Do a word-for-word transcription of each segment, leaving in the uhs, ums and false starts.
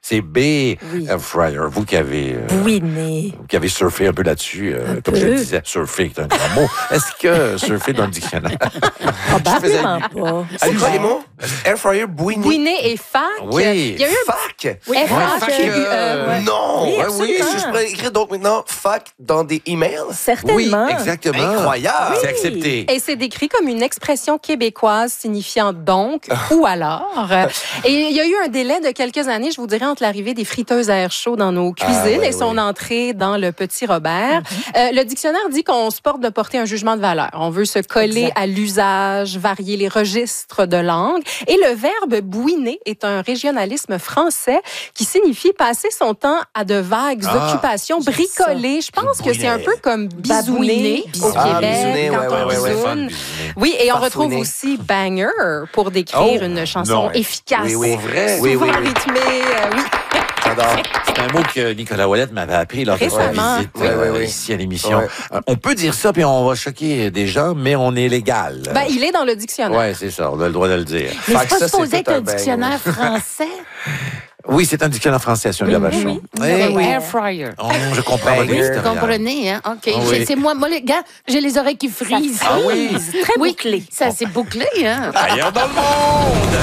C'est B. Oui. Air fryer. Vous qui avez, euh, Bouiner. vous qui avez surfé un peu là-dessus, euh, comme peu. je le disais, surfer est un grand mot. Est-ce que surfer dans le dictionnaire? Probablement pas. C'est quoi les mots? Air fryer, bouiner. Bouiner et fac. Oui. Il y a eu un Fac. Oui, F A fac, Q U E. euh, ouais. Non. Oui, Ouais, oui, absolument. si je pourrais écrire donc maintenant fac dans des emails. Certainement. Oui, exactement. Incroyable. C'est accepté. Et c'est décrit comme une expression québécoise signifiant donc ou alors. Et il y a eu un délai de quelques années, je vous dirais, entre l'arrivée des friteuses à air chaud dans nos cuisines Ah, ouais, et son ouais. entrée dans le Petit Robert. Euh, le dictionnaire dit qu'on se porte de porter un jugement de valeur. On veut se coller Exact. à l'usage, varier les registres de langue. Et le verbe bouiner est un régionalisme français qui signifie passer son temps à de vagues Ah, occupations, j'aime bricoler. Je pense que c'est un peu comme bisouner Babouiner. au Ah, Québec bisouner, quand ouais, on ouais, ouais, ouais. bisoune. Oui, et on retrouve Farfouiner. aussi banger pour décrire Oh, une chanson non. efficace. Oui, oui. Vrai? Oui, Souvent oui, oui. rythmée. euh, oui. J'adore. C'est un mot que Nicolas Ouellette m'avait appris lors de sa Récemment. visite Oui, euh, oui, oui. ici à l'émission. Ouais. Euh, On peut dire ça, puis on va choquer des gens, mais on est légal. Ben, il est dans le dictionnaire. Oui, c'est ça, on a le droit de le dire. Mais Fait c'est que pas ça, supposé c'est être tout un un bang. dictionnaire français. Oui, c'est un dictionnaire français sur le Vachon. Eh oui. Air fryer. Oh, je comprends votre Banger. Vous historial. comprenez, hein? OK. Ah oui. J'ai- C'est moi, moi, les gars, j'ai les oreilles qui frisent. Ah oui? Très bouclé. Ça, c'est bouclé, hein? Ailleurs dans le monde!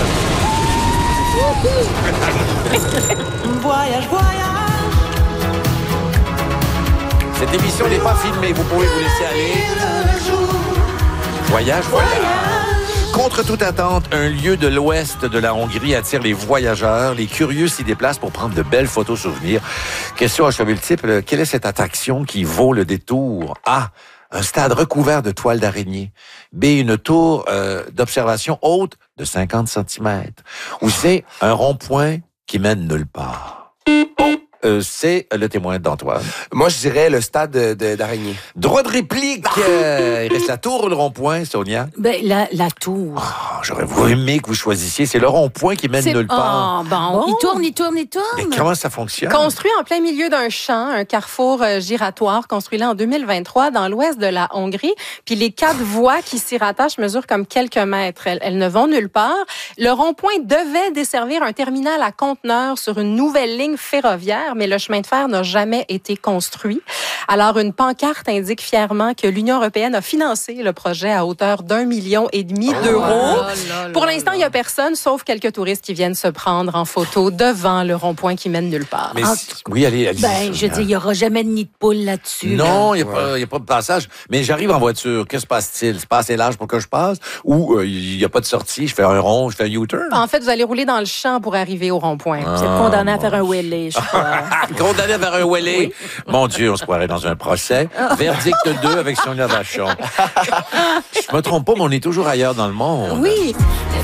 Voyage, voyage. Cette émission n'est pas filmée, vous pouvez vous laisser aller. Voyage, voyage. Contre toute attente, un lieu de l'ouest de la Hongrie attire les voyageurs. Les curieux s'y déplacent pour prendre de belles photos souvenirs. Question à choix multiples, quelle est cette attraction qui vaut le détour? A. Un stade recouvert de toiles d'araignée. B. Une tour euh, d'observation haute de cinquante centimètres. Ou C. Un rond-point qui mène nulle part. Euh, c'est le témoin d'Antoine. Moi, je dirais le stade de- de- d'araignée. Droit de réplique. Euh, il reste la tour ou le rond-point, Sonia? Ben, la, la tour. Ah, j'aurais voulu aimé que vous choisissiez. C'est le rond-point qui mène C'est- nulle part. Ah, bon. Il tourne, il tourne, il tourne. Mais comment ça fonctionne? Construit en plein milieu d'un champ, un carrefour euh, giratoire construit là en deux mille vingt-trois dans l'ouest de la Hongrie. Puis les quatre voies qui s'y rattachent mesurent comme quelques mètres. Elles, elles ne vont nulle part. Le rond-point devait desservir un terminal à conteneurs sur une nouvelle ligne ferroviaire, mais le chemin de fer n'a jamais été construit. Alors, une pancarte indique fièrement que l'Union européenne a financé le projet à hauteur d'un million et demi d'euros. Pour l'instant, il n'y a personne, sauf quelques touristes qui viennent se prendre en photo devant le rond-point qui mène nulle part. Mais Ah, si- oui, allez, allez. Ben, je dis, il n'y aura jamais de nid de poule là-dessus. Non, là. il n'y a, pas- y a pas de passage. Mais j'arrive en voiture. Que se passe-t-il? C'est pas assez large pour que je passe? Ou il n'y a pas de sortie? Je fais un rond, je fais un U-turn? En fait, vous allez rouler dans le champ pour arriver au rond-point. Vous êtes condamné à faire un wheelie, je crois. Condamné vers un wellé. Mon Dieu, on se croirait dans un procès. Verdict deux avec Sonia Vachon. Je me trompe pas, mais on est toujours ailleurs dans le monde. Oui.